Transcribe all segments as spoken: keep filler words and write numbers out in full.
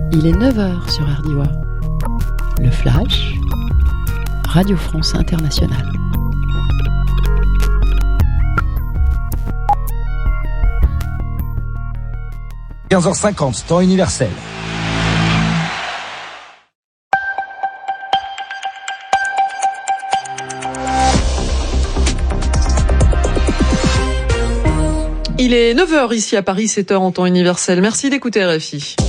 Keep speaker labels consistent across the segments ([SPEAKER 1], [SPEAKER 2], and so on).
[SPEAKER 1] Il est neuf heures sur R D I. Le Flash, Radio France Internationale.
[SPEAKER 2] quinze heures cinquante, temps universel.
[SPEAKER 3] Il est neuf heures ici à Paris, sept heures en temps universel. Merci d'écouter R F I.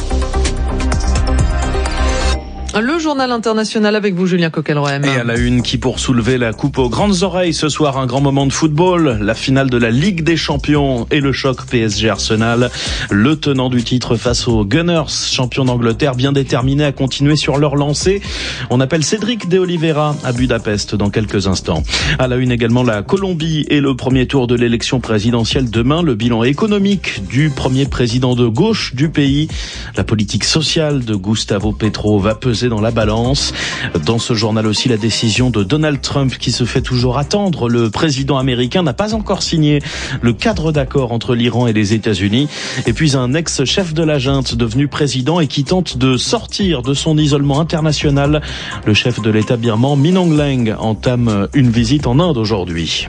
[SPEAKER 3] Le journal international avec vous, Julien Coquelroem.
[SPEAKER 4] Et à la une, qui pour soulever la coupe aux grandes oreilles ce soir, un grand moment de football, la finale de la Ligue des Champions et le choc P S G Arsenal. Le tenant du titre face aux Gunners, champions d'Angleterre, bien déterminés à continuer sur leur lancée. On appelle Cédric de Oliveira à Budapest dans quelques instants. À la une également, la Colombie et le premier tour de l'élection présidentielle demain. Le bilan économique du premier président de gauche du pays. La politique sociale de Gustavo Petro va peser dans la balance. Dans ce journal aussi, la décision de Donald Trump qui se fait toujours attendre. Le président américain n'a pas encore signé le cadre d'accord entre l'Iran et les États-Unis. Et puis un ex-chef de la junte devenu président et qui tente de sortir de son isolement international. Le chef de l'État birman, Min Aung Hlaing, entame une visite en Inde aujourd'hui.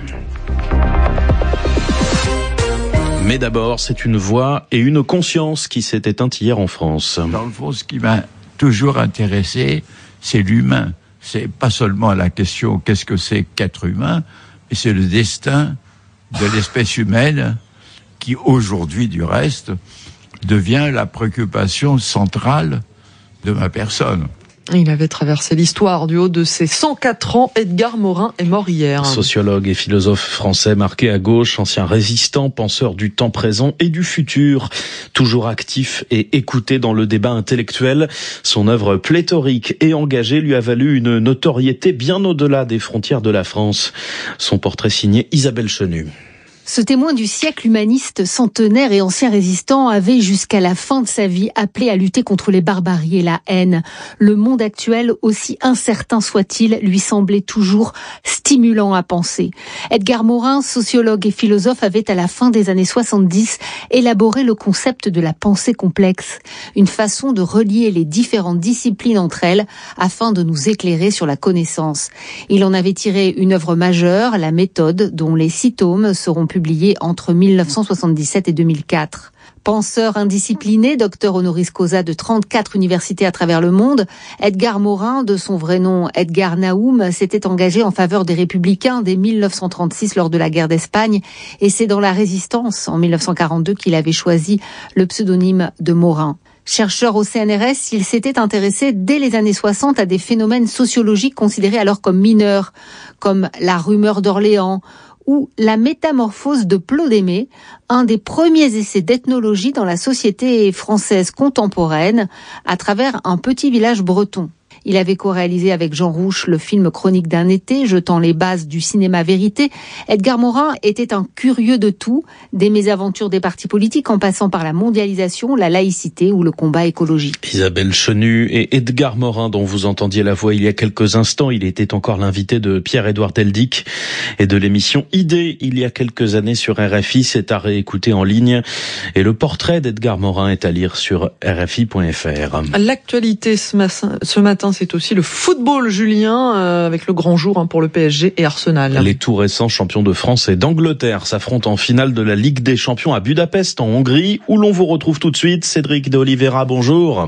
[SPEAKER 4] Mais d'abord, c'est une voix et une conscience qui s'est éteinte hier en France.
[SPEAKER 5] Dans le fond, ce qui m'a toujours intéressé, c'est l'humain. C'est pas seulement la question qu'est-ce que c'est qu'être humain, mais c'est le destin de l'espèce humaine qui, aujourd'hui, du reste, devient la préoccupation centrale de ma personne.
[SPEAKER 3] Il avait traversé l'histoire du haut de ses cent quatre ans. Edgar Morin est mort hier.
[SPEAKER 4] Sociologue et philosophe français marqué à gauche, ancien résistant, penseur du temps présent et du futur, toujours actif et écouté dans le débat intellectuel. Son œuvre pléthorique et engagée lui a valu une notoriété bien au-delà des frontières de la France. Son portrait signé Isabelle Chenu.
[SPEAKER 6] Ce témoin du siècle humaniste, centenaire et ancien résistant avait jusqu'à la fin de sa vie appelé à lutter contre les barbaries et la haine. Le monde actuel, aussi incertain soit-il, lui semblait toujours stimulant à penser. Edgar Morin, sociologue et philosophe, avait à la fin des années soixante-dix élaboré le concept de la pensée complexe, une façon de relier les différentes disciplines entre elles afin de nous éclairer sur la connaissance. Il en avait tiré une œuvre majeure, La méthode, dont les six tomes seront publié entre mille neuf cent soixante-dix-sept et deux mille quatre. Penseur indiscipliné, docteur honoris causa de trente-quatre universités à travers le monde, Edgar Morin, de son vrai nom Edgar Naoum, s'était engagé en faveur des Républicains dès mille neuf cent trente-six lors de la guerre d'Espagne, et c'est dans la Résistance, en mille neuf cent quarante-deux, qu'il avait choisi le pseudonyme de Morin. Chercheur au C N R S, il s'était intéressé dès les années soixante à des phénomènes sociologiques considérés alors comme mineurs, comme la rumeur d'Orléans, ou la métamorphose de Plodémée, un des premiers essais d'ethnologie dans la société française contemporaine, à travers un petit village breton. Il avait co-réalisé avec Jean Rouch le film Chronique d'un été, jetant les bases du cinéma vérité. Edgar Morin était un curieux de tout, des mésaventures des partis politiques en passant par la mondialisation, la laïcité ou le combat écologique.
[SPEAKER 4] Isabelle Chenu et Edgar Morin, dont vous entendiez la voix il y a quelques instants. Il était encore l'invité de Pierre-Édouard Deldic et de l'émission Idées il y a quelques années sur R F I. C'est à réécouter en ligne. Et le portrait d'Edgar Morin est à lire sur R F I point F R.
[SPEAKER 3] L'actualité ce matin, ce matin c'est aussi le football, Julien, euh, avec le grand jour hein, pour le P S G et Arsenal.
[SPEAKER 4] Les tout récents champions de France et d'Angleterre s'affrontent en finale de la Ligue des Champions à Budapest, en Hongrie, où l'on vous retrouve tout de suite. Cédric de Oliveira, bonjour.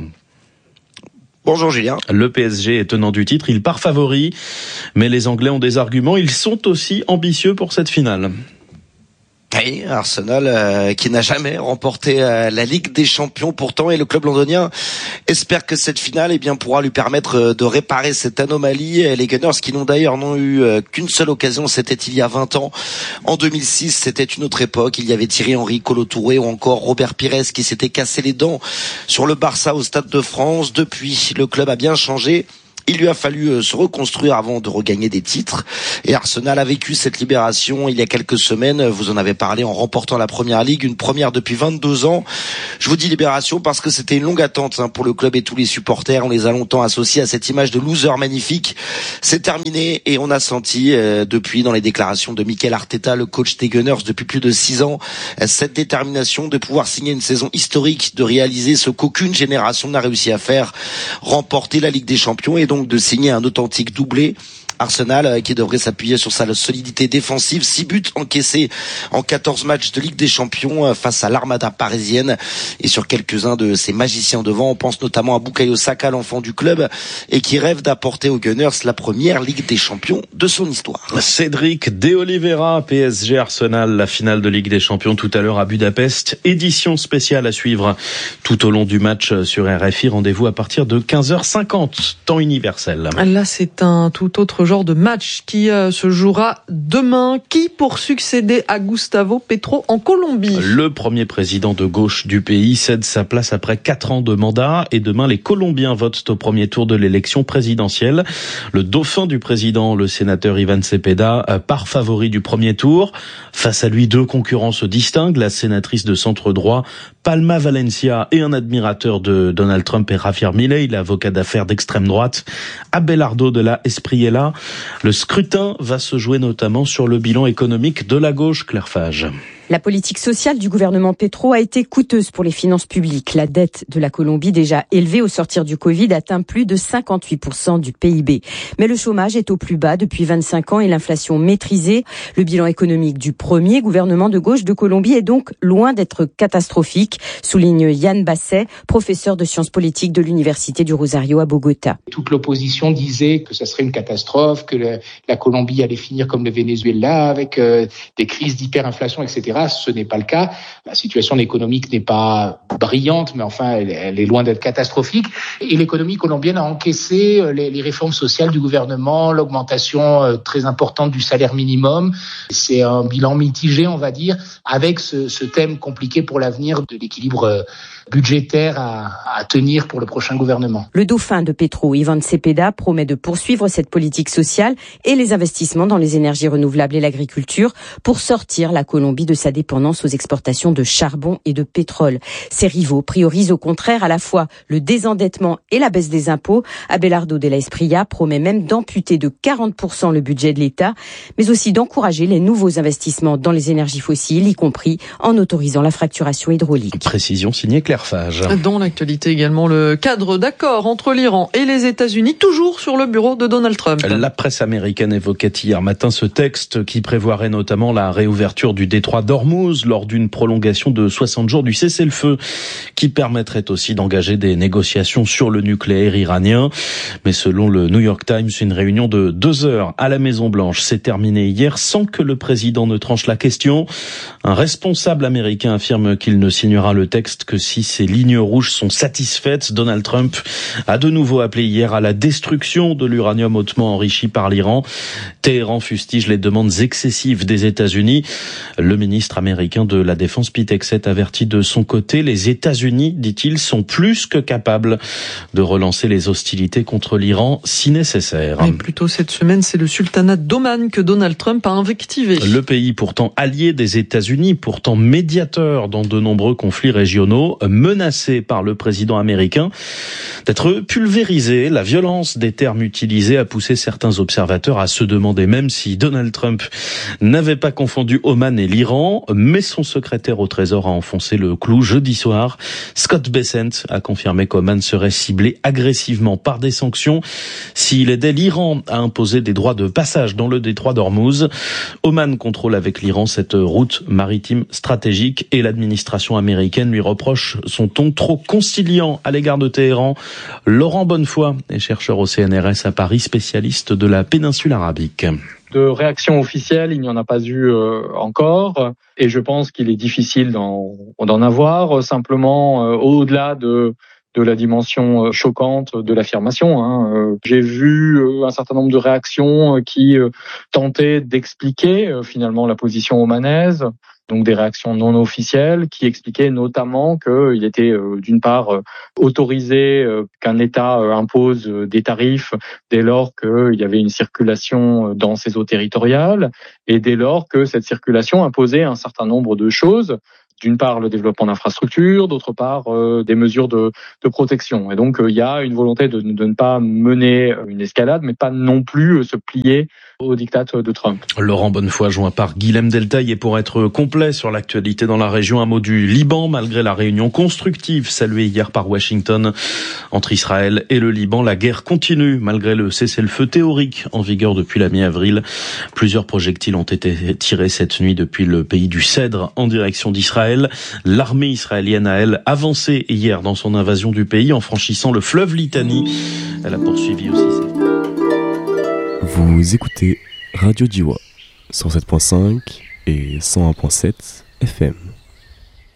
[SPEAKER 7] Bonjour Julien.
[SPEAKER 4] Le P S G est tenant du titre, il part favori, mais les Anglais ont des arguments, ils sont aussi ambitieux pour cette finale.
[SPEAKER 7] Oui, Arsenal euh, qui n'a jamais remporté euh, la Ligue des Champions pourtant, et le club londonien espère que cette finale eh bien pourra lui permettre euh, de réparer cette anomalie. Et les Gunners qui n'ont d'ailleurs n'ont eu euh, qu'une seule occasion, c'était il y a vingt ans. En deux mille six, c'était une autre époque. Il y avait Thierry Henry, Kolo Touré ou encore Robert Pires qui s'étaient cassé les dents sur le Barça au Stade de France. Depuis, le club a bien changé. Il lui a fallu se reconstruire avant de regagner des titres. Et Arsenal a vécu cette libération il y a quelques semaines. Vous en avez parlé en remportant la Première Ligue, une première depuis vingt-deux ans. Je vous dis libération parce que c'était une longue attente pour le club et tous les supporters. On les a longtemps associés à cette image de loser magnifique. C'est terminé et on a senti euh, depuis dans les déclarations de Mikel Arteta, le coach des Gunners depuis plus de six ans, cette détermination de pouvoir signer une saison historique, de réaliser ce qu'aucune génération n'a réussi à faire, remporter la Ligue des Champions et donc de signer un authentique doublé. Arsenal qui devrait s'appuyer sur sa solidité défensive, six buts encaissés en quatorze matchs de Ligue des Champions face à l'armada parisienne et sur quelques-uns de ses magiciens devant. On pense notamment à Bukayo Saka, l'enfant du club, et qui rêve d'apporter aux Gunners la première Ligue des Champions de son histoire.
[SPEAKER 4] Cédric De Oliveira, P S G Arsenal, la finale de Ligue des Champions tout à l'heure à Budapest. Édition spéciale à suivre tout au long du match sur R F I. Rendez-vous à partir de quinze heures cinquante, temps universel.
[SPEAKER 3] Là, c'est un tout autre genre de match qui euh, se jouera demain. Qui pour succéder à Gustavo Petro en Colombie?
[SPEAKER 4] Le premier président de gauche du pays cède sa place après quatre ans de mandat et demain les Colombiens votent au premier tour de l'élection présidentielle. Le dauphin du président, le sénateur Iván Cepeda, part favori du premier tour. Face à lui, deux concurrents se distinguent, la sénatrice de centre droit Palma Valencia et un admirateur de Donald Trump et Javier Milei, l'avocat d'affaires d'extrême droite Abelardo de la Espriella. Le scrutin va se jouer notamment sur le bilan économique de la gauche, Claire Fage.
[SPEAKER 8] La politique sociale du gouvernement Petro a été coûteuse pour les finances publiques. La dette de la Colombie, déjà élevée au sortir du Covid, atteint plus de cinquante-huit pour cent du P I B. Mais le chômage est au plus bas depuis vingt-cinq ans et l'inflation maîtrisée. Le bilan économique du premier gouvernement de gauche de Colombie est donc loin d'être catastrophique, souligne Yann Basset, professeur de sciences politiques de l'Université du Rosario à Bogota.
[SPEAKER 9] Toute l'opposition disait que ça serait une catastrophe, que le, la Colombie allait finir comme le Venezuela avec euh, des crises d'hyperinflation, et cetera. Ce n'est pas le cas. La situation économique n'est pas brillante, mais enfin, elle, elle est loin d'être catastrophique. Et l'économie colombienne a encaissé les, les réformes sociales du gouvernement, l'augmentation euh, très importante du salaire minimum. C'est un bilan mitigé, on va dire, avec ce, ce thème compliqué pour l'avenir de l'équilibre euh, budgétaire à, à tenir pour le prochain gouvernement.
[SPEAKER 8] Le dauphin de Petro, Iván Cepeda, promet de poursuivre cette politique sociale et les investissements dans les énergies renouvelables et l'agriculture pour sortir la Colombie de sa dépendance aux exportations de charbon et de pétrole. Ses rivaux priorisent au contraire à la fois le désendettement et la baisse des impôts. Abelardo de la Espriella promet même d'amputer de quarante pour cent le budget de l'État, mais aussi d'encourager les nouveaux investissements dans les énergies fossiles, y compris en autorisant la fracturation hydraulique.
[SPEAKER 4] Précision signée Claire Fage.
[SPEAKER 3] Dans l'actualité également, le cadre d'accord entre l'Iran et les États-Unis, toujours sur le bureau de Donald Trump.
[SPEAKER 4] La presse américaine évoquait hier matin ce texte qui prévoirait notamment la réouverture du détroit d'Ormuz lors d'une prolongation de soixante jours du cessez-le-feu qui permettrait aussi d'engager des négociations sur le nucléaire iranien. Mais selon le New York Times, une réunion de deux heures à la Maison-Blanche s'est terminée hier sans que le président ne tranche la question. Un responsable américain affirme qu'il ne signera le texte que si ces lignes rouges sont satisfaites. Donald Trump a de nouveau appelé hier à la destruction de l'uranium hautement enrichi par l'Iran. Téhéran fustige les demandes excessives des États-Unis. Le ministre américain de la Défense, Pete Hegseth, avertit de son côté, les États-Unis, dit-il, sont plus que capables de relancer les hostilités contre l'Iran si nécessaire.
[SPEAKER 3] Mais plutôt cette semaine, c'est le sultanat d'Oman que Donald Trump a invectivé.
[SPEAKER 4] Le pays pourtant allié des États-Unis, pourtant médiateur dans de nombreux conflits régionaux, menacé par le président américain d'être pulvérisé. La violence des termes utilisés a poussé certains observateurs à se demander même si Donald Trump n'avait pas confondu Oman et l'Iran, mais son secrétaire au Trésor a enfoncé le clou jeudi soir. Scott Bessent a confirmé qu'Oman serait ciblé agressivement par des sanctions s'il aidait l'Iran à imposer des droits de passage dans le détroit d'Ormuz. Oman contrôle avec l'Iran cette route maritime stratégique et l'administration américaine lui reproche son ton trop conciliant à l'égard de Téhéran. Laurent Bonnefoy est chercheur au C N R S à Paris, spécialiste de la péninsule arabique.
[SPEAKER 10] De réaction officielle, il n'y en a pas eu euh, encore, et je pense qu'il est difficile d'en, d'en avoir. Simplement, euh, au-delà de de la dimension choquante de l'affirmation, hein. Euh, j'ai vu euh, un certain nombre de réactions euh, qui euh, tentaient d'expliquer euh, finalement la position omanaise. donc des réactions non officielles qui expliquaient notamment qu'il était euh, d'une part euh, autorisé euh, qu'un État euh, impose euh, des tarifs dès lors qu'il y avait une circulation dans ses eaux territoriales et dès lors que cette circulation imposait un certain nombre de choses. D'une part, le développement d'infrastructures, d'autre part, euh, des mesures de, de protection. Et donc, il euh, y a une volonté de, de ne pas mener une escalade, mais pas non plus euh, se plier au diktat de Trump.
[SPEAKER 4] Laurent Bonnefoy, joint par Guilhem Deltaille. Et pour être complet sur l'actualité dans la région, un mot du Liban, malgré la réunion constructive saluée hier par Washington entre Israël et le Liban. La guerre continue, malgré le cessez-le-feu théorique en vigueur depuis la mi-avril. Plusieurs projectiles ont été tirés cette nuit depuis le pays du Cèdre en direction d'Israël. L'armée israélienne a, elle, avancé hier dans son invasion du pays en franchissant le fleuve Litani. Elle a poursuivi aussi ses...
[SPEAKER 11] Vous écoutez Radio Djiwa, cent sept virgule cinq et cent un virgule sept F M.